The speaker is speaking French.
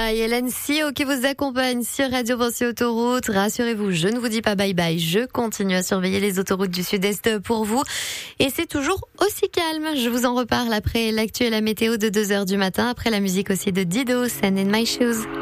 Bye, Hélène Sio qui vous accompagne sur Radio Pensée Autoroute. Rassurez-vous, je ne vous dis pas bye bye, je continue à surveiller les autoroutes du Sud-Est pour vous. Et c'est toujours aussi calme. Je vous en reparle après l'actu et la météo de 2h du matin, après la musique aussi de Dido, Sand in My Shoes.